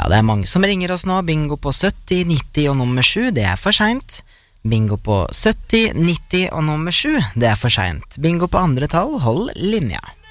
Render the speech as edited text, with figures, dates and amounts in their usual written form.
Ja, det mange som ringer oss nå. Bingo på 70, 90 og nummer 7, det for sent. Bingo på 70, 90 og nummer 7, det for sent. Bingo på andre tall, hold linja.